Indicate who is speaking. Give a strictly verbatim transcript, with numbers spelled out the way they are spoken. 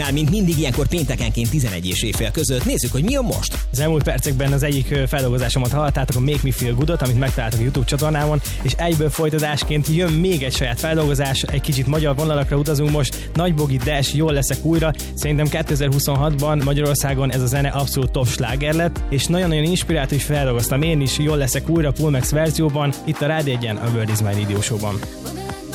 Speaker 1: Mint mindig ilyenkor péntekenként tizenegy és éjfél között. Nézzük, hogy mi a most.
Speaker 2: Az elmúlt percekben az egyik feldolgozásomat hallottátok, a Make Me Feel Good-ot, amit megtaláltak a YouTube csatornámon, és egyből folytatásként jön még egy saját feldolgozás, egy kicsit magyar vonalakra utazunk most. Nagy Bogi Dash, Jól leszek újra. Szerintem kétezer-huszonhatban Magyarországon ez a zene abszolút top sláger lett, és nagyon-nagyon inspirált, hogy feldolgoztam én is Jól leszek újra Pullmax verzióban, itt a Rádió egyen, a World Is My Radio Show-ban.